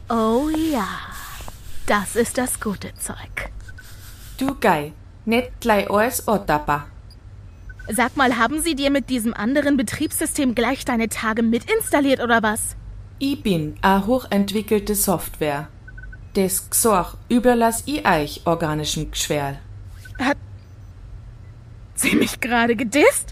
Oh ja, das ist das gute Zeug. Du Gei, nicht gleich alles antappa. Sag mal, haben sie dir mit diesem anderen Betriebssystem gleich deine Tage mitinstalliert oder was? Ich bin a hochentwickelte Software. Das Gsorg überlass ich euch organischem Geschwerl. Hat sie mich gerade gedisst?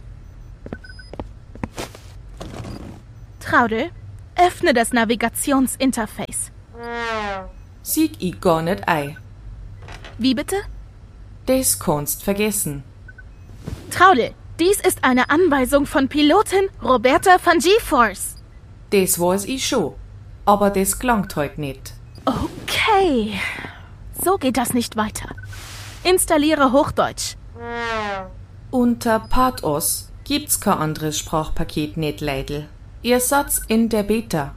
Traudel, öffne das Navigationsinterface. Sieg ich gar nicht ei. Wie bitte? Das kannst vergessen. Traudel, dies ist eine Anweisung von Pilotin Roberta von GeForce. Das weiß ich schon, aber das klangt heut nicht. Okay, so geht das nicht weiter. Installiere Hochdeutsch. Unter Pathos gibt's kein anderes Sprachpaket nicht, Leidl. Ihr Satz in der Beta.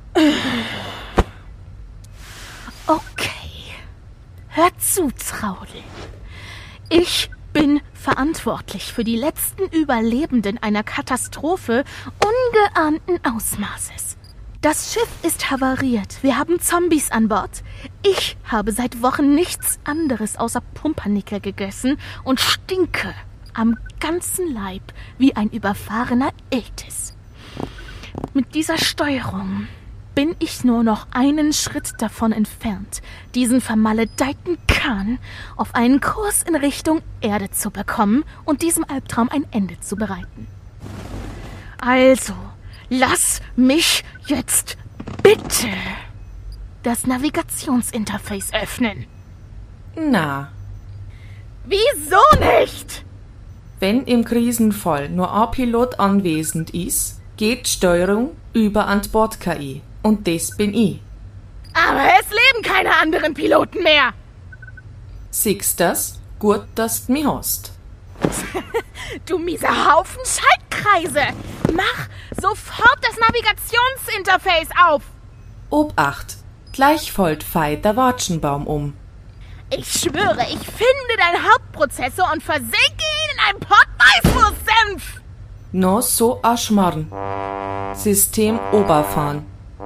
Okay, hör zu, Traudel. Ich bin verantwortlich für die letzten Überlebenden einer Katastrophe ungeahnten Ausmaßes. Das Schiff ist havariert. Wir haben Zombies an Bord. Ich habe seit Wochen nichts anderes außer Pumpernickel gegessen und stinke am ganzen Leib wie ein überfahrener Iltis. Mit dieser Steuerung bin ich nur noch einen Schritt davon entfernt, diesen vermaledeiten Kahn auf einen Kurs in Richtung Erde zu bekommen und diesem Albtraum ein Ende zu bereiten. Also, lass mich jetzt bitte das Navigationsinterface öffnen. Na, Wieso nicht? wenn im Krisenfall nur ein Pilot anwesend ist, geht Steuerung über an Bord-KI. Und das bin ich. Aber es leben keine anderen Piloten mehr. Siehst das? Gut, dass du mich hast. Du mieser Haufen Schaltkreise. Mach sofort das Navigationsinterface auf. Obacht, gleich folgt Fei der Watschenbaum um. Ich schwöre, ich finde deinen Hauptprozessor und versenke ihn in einem Pott Weißwurstsenf. No so a Schmarrn. System Oberfahren.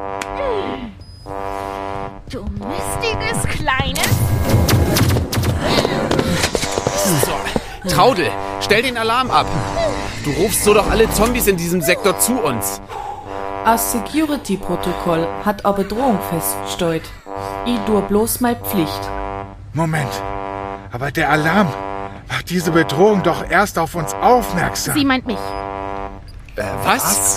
Du mistiges Kleines. So, Traudel, stell den Alarm ab. Du rufst so doch alle Zombies in diesem Sektor zu uns. Das Security-Protokoll hat aber Bedrohung festgestellt. Ich tue bloß meine Pflicht. Moment, aber der Alarm macht diese Bedrohung doch erst auf uns aufmerksam. Sie meint mich. Was?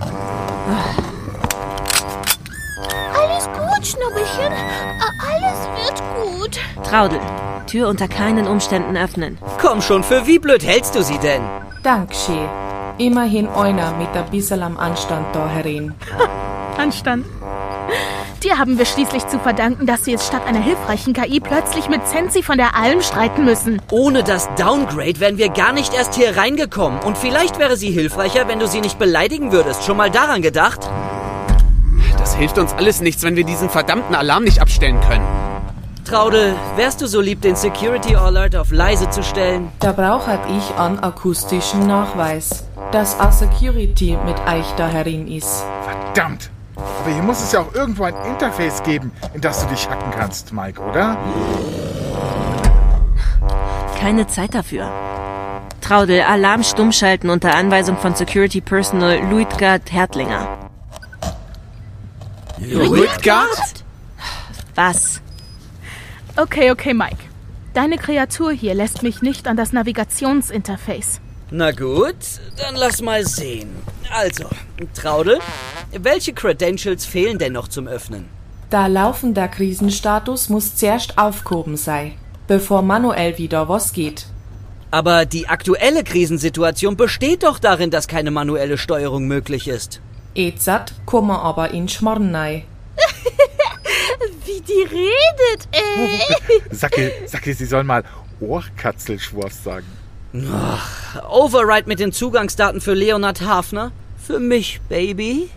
Alles gut, Schnubbelchen. Alles wird gut. Traudel, Tür unter keinen Umständen öffnen. Komm schon, für wie blöd hältst du sie denn? Dankeschön. Immerhin einer mit ein bisschen am Anstand da herein. Anstand. Dir haben wir schließlich zu verdanken, dass wir jetzt statt einer hilfreichen KI plötzlich mit Sensi von der Alm streiten müssen. Ohne das Downgrade wären wir gar nicht erst hier reingekommen. Und vielleicht wäre sie hilfreicher, wenn du sie nicht beleidigen würdest. Schon mal daran gedacht? Das hilft uns alles nichts, wenn wir diesen verdammten Alarm nicht abstellen können. Traudel, wärst du so lieb, den Security Alert auf leise zu stellen? Da brauche ich einen akustischen Nachweis, dass a Security mit euch da herin ist. Verdammt! Aber hier muss es ja auch irgendwo ein Interface geben, in das du dich hacken kannst, Mike, oder? Keine Zeit dafür. Traudel, Alarm stumm schalten unter Anweisung von Security Personal Luitgard Hertlinger. Luitgard? Was? Okay, Mike. Deine Kreatur hier lässt mich nicht an das Navigationsinterface. Na gut, dann lass mal sehen. Also, Traudel, welche Credentials fehlen denn noch zum Öffnen? Der laufende Krisenstatus muss zuerst aufgehoben sein, bevor manuell wieder was geht. Aber die aktuelle Krisensituation besteht doch darin, dass keine manuelle Steuerung möglich ist. Jetzt kommen wir aber in Schmarrn rein. Wie die redet, ey. Sacke, sie soll mal Ohrkatzelschwurz sagen. Ach, Override mit den Zugangsdaten für Leonard Hafner? Für mich, Baby?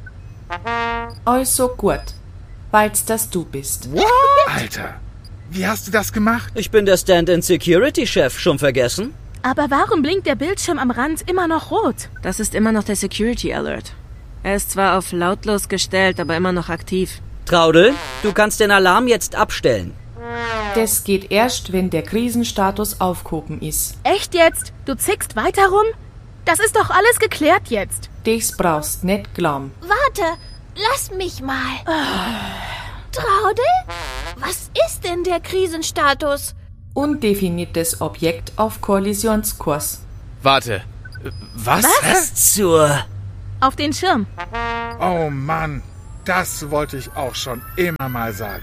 Also gut, weil's das du bist. Alter, wie hast du das gemacht? Ich bin der Stand-in-Security-Chef, schon vergessen? Aber warum blinkt der Bildschirm am Rand immer noch rot? Das ist immer noch der Security Alert. Er ist zwar auf lautlos gestellt, aber immer noch aktiv. Traudel, du kannst den Alarm jetzt abstellen. Das geht erst, wenn der Krisenstatus aufgehoben ist. Echt jetzt? Du zickst weiter rum? Das ist doch alles geklärt jetzt. Das brauchst nicht glauben. Warte, lass mich mal. Traudel, was ist denn der Krisenstatus? Undefiniertes Objekt auf Kollisionskurs. Warte. Was? Was zur... Auf den Schirm. Oh Mann, das wollte ich auch schon immer mal sagen.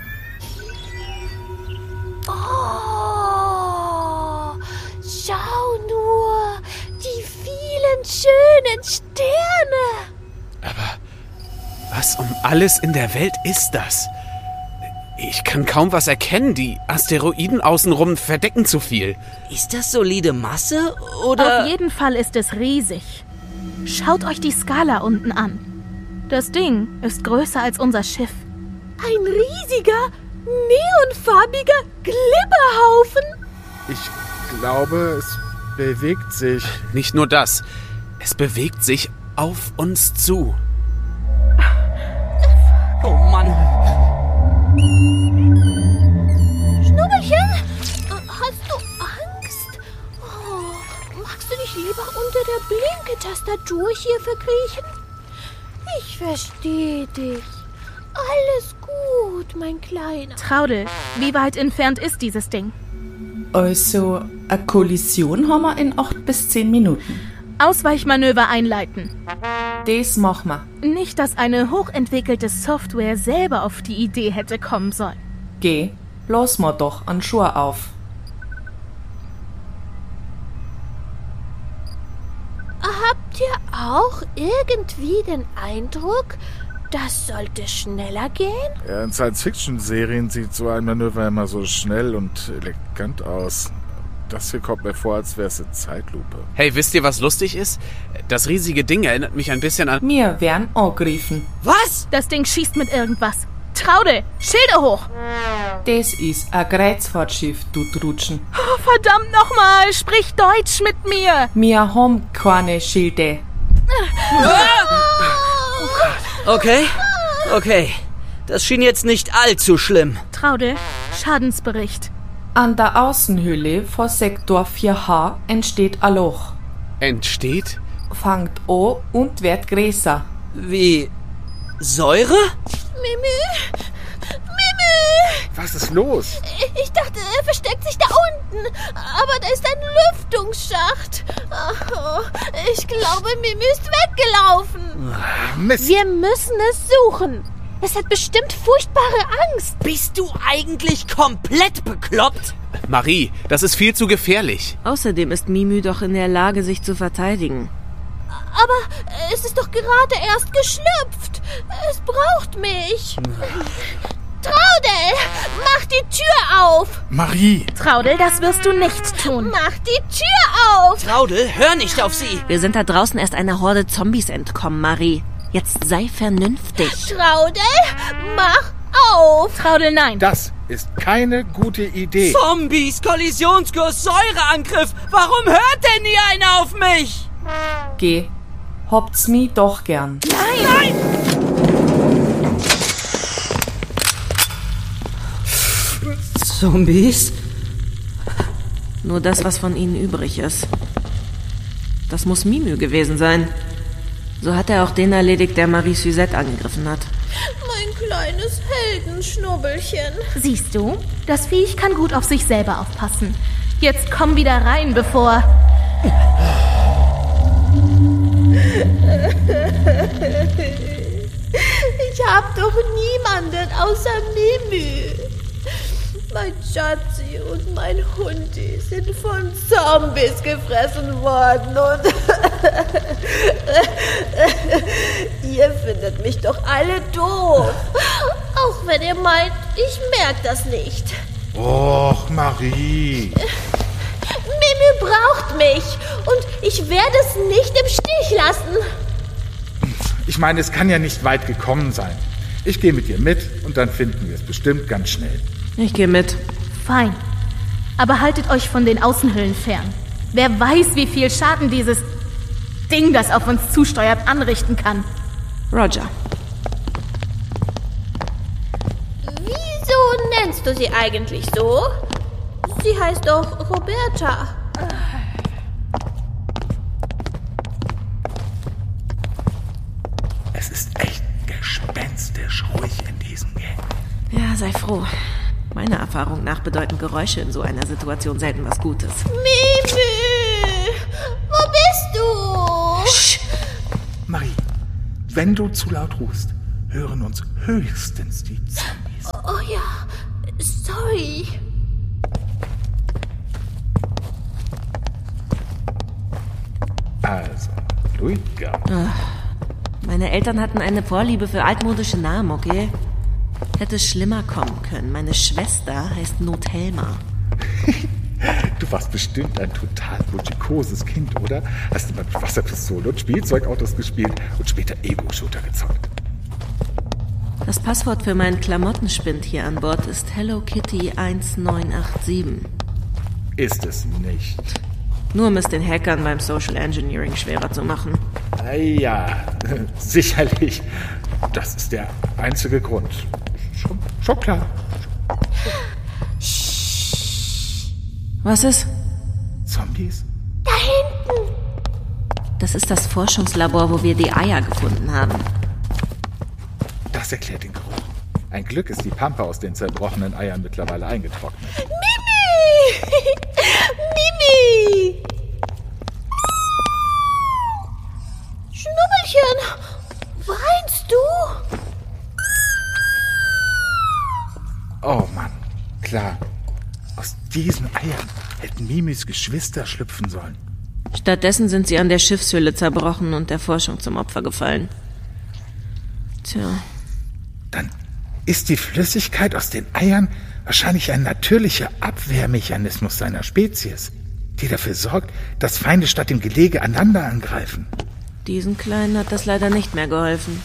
Oh, schau nur, die vielen schönen Sterne. Aber was um alles in der Welt ist das? Ich kann kaum was erkennen. Die Asteroiden außenrum verdecken zu viel. Ist das solide Masse oder... Auf jeden Fall ist es riesig. Schaut euch die Skala unten an. Das Ding ist größer als unser Schiff. Ein riesiger, neonfarbiger Glibberhaufen. Ich glaube, es bewegt sich. Nicht nur das. Es bewegt sich auf uns zu. Oh Mann. Schnubbelchen, hast du Angst? Oh, magst du dich lieber unter der Blinke-Tastatur hier verkriechen? Ich verstehe dich. Alles gut, mein Kleiner. Traudel, wie weit entfernt ist dieses Ding? Also, eine Kollision haben wir in 8 bis 10 Minuten. Ausweichmanöver einleiten. Das machen wir. Nicht, dass eine hochentwickelte Software selber auf die Idee hätte kommen sollen. Geh, lass mal doch an Schuhe auf. Habt ihr auch irgendwie den Eindruck, das sollte schneller gehen? Ja, in Science-Fiction-Serien sieht so ein Manöver immer so schnell und elegant aus. Das hier kommt mir vor, als wäre es eine Zeitlupe. Hey, wisst ihr, was lustig ist? Das riesige Ding erinnert mich ein bisschen an... Wir werden angegriffen. Was? Das Ding schießt mit irgendwas. Traudel, Schilde hoch! Das ist ein Kreuzfahrtschiff, du Trutschen. Oh, verdammt nochmal, sprich Deutsch mit mir! Wir haben keine Schilde. Okay. Das schien jetzt nicht allzu schlimm. Traudel, Schadensbericht. An der Außenhülle vor Sektor 4H entsteht ein Loch. Entsteht? Fangt an und wird größer. Wie... Säure? Mimi! Was ist los? Ich dachte, er versteckt sich da unten. Aber da ist ein Lüftungsschacht. Oh, ich glaube, Mimi ist weggelaufen. Mist. Wir müssen es suchen. Es hat bestimmt furchtbare Angst. Bist du eigentlich komplett bekloppt? Marie, das ist viel zu gefährlich. Außerdem ist Mimü doch in der Lage, sich zu verteidigen. Aber es ist doch gerade erst geschlüpft. Es braucht mich. Traudel, mach die Tür auf. Marie. Traudel, das wirst du nicht tun. Mach die Tür auf. Traudel, hör nicht auf sie. Wir sind da draußen erst einer Horde Zombies entkommen, Marie. Jetzt sei vernünftig. Traudel, mach auf. Traudel, nein. Das ist keine gute Idee. Zombies, Kollisionskurs, Säureangriff. Warum hört denn nie einer auf mich? Geh, habt's mi doch gern. Nein! Zombies? Nur das, was von ihnen übrig ist. Das muss Mimü gewesen sein. So hat er auch den erledigt, der Marie Suzette angegriffen hat. Mein kleines Heldenschnubbelchen. Siehst du, das Viech kann gut auf sich selber aufpassen. Jetzt komm wieder rein, bevor... Ich hab doch niemanden außer Mimi. Mein Schatzi und mein Hundi sind von Zombies gefressen worden und ihr findet mich doch alle doof. Auch wenn ihr meint, ich merk das nicht. Och, Marie. Mimi braucht mich und ich werde es nicht im Stich lassen. Ich meine, es kann ja nicht weit gekommen sein. Ich gehe mit dir mit und dann finden wir es bestimmt ganz schnell. Ich gehe mit. Fein. Aber haltet euch von den Außenhüllen fern. Wer weiß, wie viel Schaden dieses Ding, das auf uns zusteuert, anrichten kann. Roger. nennst du sie eigentlich so? Sie heißt doch Roberta. Es ist echt gespenstisch ruhig in diesem Gang. Ja, sei froh. Meiner Erfahrung nach bedeuten Geräusche in so einer Situation selten was Gutes. Mimi! Wo bist du? Psst. Marie, wenn du zu laut rufst, hören uns höchstens die Zombies. Oh ja, sorry. Also, Luiga. Meine Eltern hatten eine Vorliebe für altmodische Namen, okay? Hätte schlimmer kommen können. Meine Schwester heißt Nothelma. Du warst bestimmt ein total logikoses Kind, oder? Hast immer mit Wasserpistole und Spielzeugautos gespielt und später Ego-Shooter gezockt. Das Passwort für meinen Klamottenspind hier an Bord ist Hello Kitty 1987. Ist es nicht. Nur um es den Hackern beim Social Engineering schwerer zu machen. Ja, sicherlich. Das ist der einzige Grund. Schon klar. Was ist? Zombies? Da hinten. Das ist das Forschungslabor, wo wir die Eier gefunden haben. Das erklärt den Geruch. Ein Glück ist die Pampe aus den zerbrochenen Eiern mittlerweile eingetrocknet. Mimi! Mimi! Schnubbelchen, weinst du? Oh Mann, klar. Aus diesen Eiern hätten Mimis Geschwister schlüpfen sollen. Stattdessen sind sie an der Schiffshülle zerbrochen und der Forschung zum Opfer gefallen. Tja. Dann ist die Flüssigkeit aus den Eiern wahrscheinlich ein natürlicher Abwehrmechanismus seiner Spezies, die dafür sorgt, dass Feinde statt dem Gelege einander angreifen. Diesen Kleinen hat das leider nicht mehr geholfen.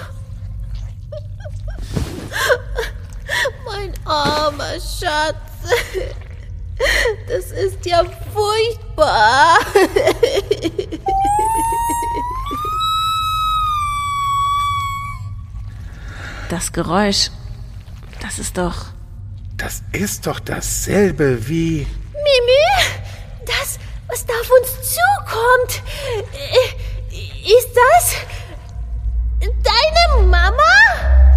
Mein armer Schatz. Das ist ja furchtbar. Das Geräusch, das ist doch... Das ist doch dasselbe wie... Mimi, das, was da auf uns zukommt, ist das deine Mama?